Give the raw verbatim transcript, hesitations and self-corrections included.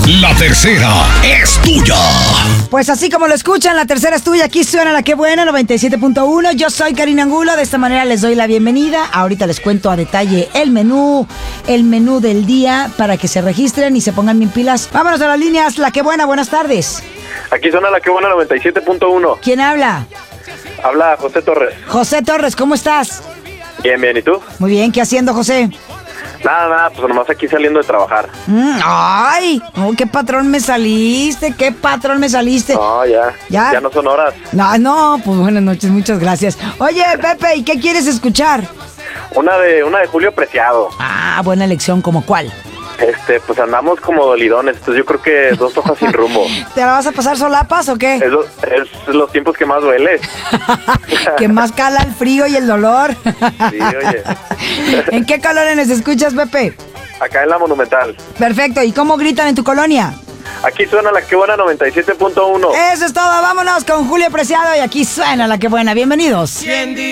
La tercera es tuya. Pues así como lo escuchan, la tercera es tuya. Aquí suena La Que Buena, noventa y siete punto uno. Yo soy Karina Angulo. De esta manera les doy la bienvenida. Ahorita les cuento a detalle el menú, el menú del día para que se registren y se pongan bien pilas. Vámonos a las líneas. La Que Buena, buenas tardes. Aquí suena La Que Buena, noventa y siete punto uno. ¿Quién habla? Habla José Torres. José Torres, ¿cómo estás? Bien, bien, ¿y tú? Muy bien, ¿qué haciendo, José? Nada, nada, pues nomás aquí saliendo de trabajar. Mm, ¡Ay! Oh, ¡qué patrón me saliste! ¡Qué patrón me saliste! No, ya, ¿Ya? ya no son horas. No, no, pues buenas noches, muchas gracias. Oye, Pepe, ¿y qué quieres escuchar? Una de, una de Julio Preciado. Ah, buena elección, ¿como cuál? Este, pues andamos como dolidones, entonces yo creo que dos hojas sin rumbo. ¿Te la vas a pasar solapas o qué? Es, lo- es los tiempos que más duele. Que más cala el frío y el dolor. Sí, oye. ¿En qué colores escuchas, Pepe? Acá en la Monumental. Perfecto, ¿y cómo gritan en tu colonia? Aquí suena La Que Buena, noventa y siete punto uno. Eso es todo, vámonos con Julio Preciado y aquí suena La Que Buena. Bienvenidos.